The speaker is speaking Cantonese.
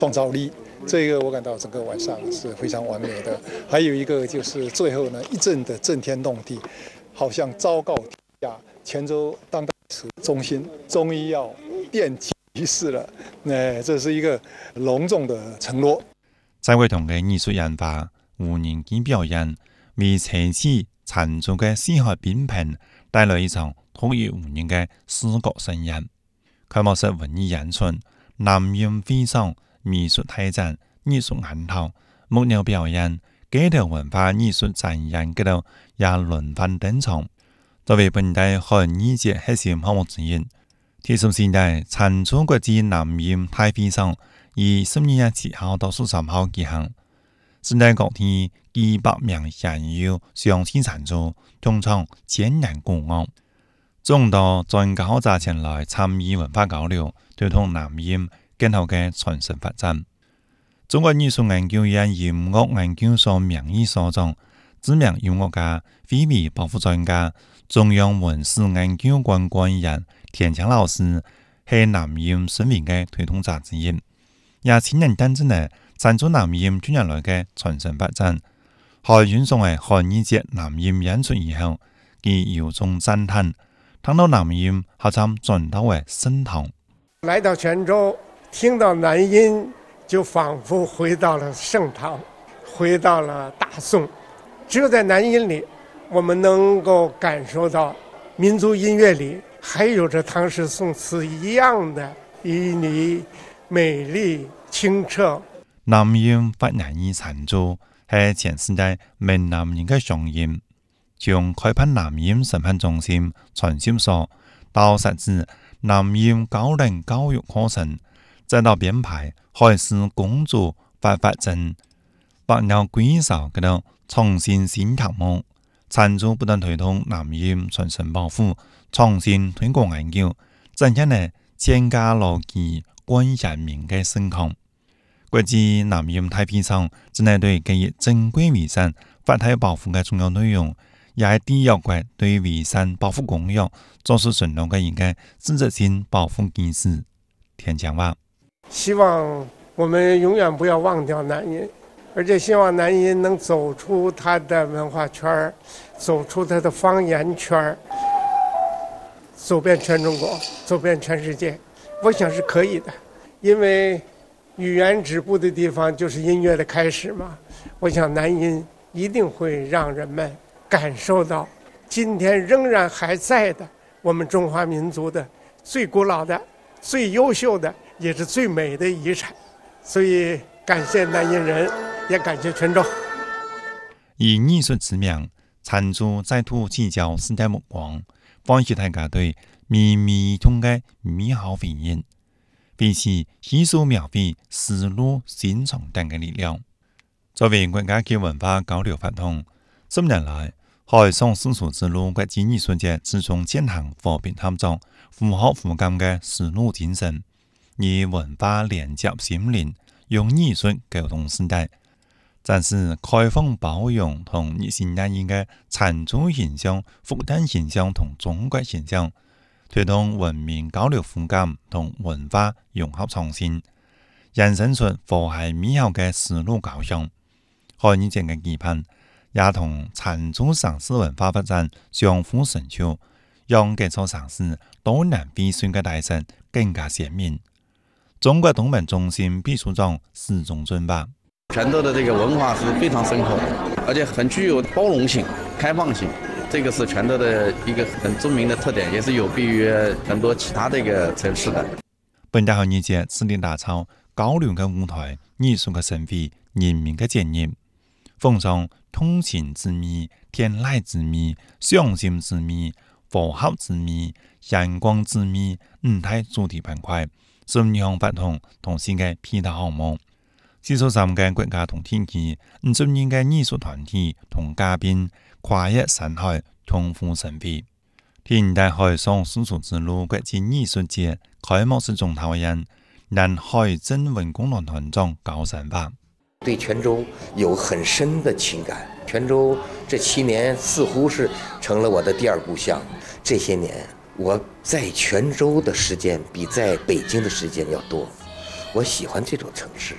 创造力。这个我感到整个晚上是非常完美的。还有一个就是最后呢，一阵的震天动地，好像昭告天下，泉州当代艺术中心终于要奠基仪式了。这是一个隆重的承诺。 在会同嘅艺术人化、无人机表演，为奢侈陈旧嘅西海扁平帶來一場獨一無二嘅視覺盛宴。開幕式文藝演出、南音飛翔、藝術體展、藝術研討、木偶表演、街頭文化藝術展演嗰度也輪番登場。作為本地漢藝節核心項目之一，70時代陳舊國際南音大飛翔於12月7號到13號舉行。世界各地幾百名人友相繼參與，通常千人鼓樂。眾多專家學者前來參與文化交流，推動南音更好嘅傳承發展。中國藝術研究院音樂研究所名譽所長、知名音樂家、非遺保護專家、中央文史研究館館員田強老師係南音生命嘅推動者之一，也親人等之內贊助南音近年來嘅傳承發展。喺運送嘅漢藝節南音演出以後，佢由衷讚嘆，聽到南音好似轉到嘅聖堂。 來到泉州，聽到南音，就仿佛回到了聖堂，回到了大宋。只有在南音里，我們能夠感受到民族音樂里還有着唐詩宋詞一樣的旖旎、美麗、清澈。 南音發言人陳祖係前世代閩南人嘅聲音，從開辦南音審判中心、傳銷所到實施南音高等教育課程，再到編排海事工作發證，百鳥歸巢嗰度創新新項目。陳祖不斷推動南音傳承保護、創新推廣研究，增加呢千家樂基觀人民嘅聲控。國際南音大飛翔只係對基於珍貴遺產法體保護嘅重要內容，也係締約國對遺產保護公約作出承諾嘅一個實質性保護機制。田強話： 希望我們永遠不要忘掉南音，而且希望南音能走出它的文化圈，走出它的方言圈，走遍全中國，走遍全世界。我想是可以的，因為語言止步的地方就是音樂的開始嘛。我想南音一定會讓人們感受到今天仍然還在的我們中華民族的最古老的、最優秀的，也是最美的遺產。所以感謝南音人，也感謝泉州。 以藝術之名，陳祖再度聚焦世界目光，歡喜大家對秘密中嘅美好回應，比起藝術描繪絲路欣賞等嘅力量。作為國家級文化交流活動，10年來，海上絲綢之路國際藝術節始終踐行和平合作、互學互鑒嘅絲路精神，以文化連接心靈，用藝術溝通時代，展示開放包容同熱情洋溢嘅陳祖形象、復旦形象同中國形象，推動文明交流互鑒同文化融合創新，引申出和諧美好嘅絲路構想。漢藝節嘅期盼，也同陳祖城市文化發展相互成就，讓這座城市多年飛旋嘅大勢更加鮮明。中國東門中心秘書長施中尊吧： 泉州的這個文化是非常深厚的，而且很具有包容性、開放性，這個是泉州的一個很著名的特點，也是有別於很多其他的一個城市的。 本屆漢藝節致力打造交流嘅舞台、藝術嘅盛會、人民嘅節日，奉上通情之美、天籟之美、相心之美、和合之美、陽光之美五大主題板塊，15項活動同時嘅配套項目，43個國家同地區50人嘅藝術團體同嘉賓跨越山海同赴盛會。天大海上絲綢之路國際藝術節開幕式中討論，南海鎮文工團團長高山話： 對泉州有很深的情感，泉州這7年似乎是成了我的第二故鄉。這些年我在泉州的時間比在北京的時間要多，我喜歡這種城市。